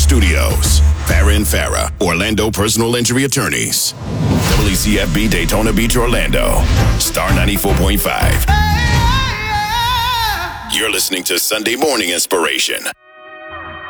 Studios. Farah and Farah, Orlando personal injury attorneys. WCFB Daytona Beach, Orlando. Star 94.5. You're listening to Sunday Morning Inspiration.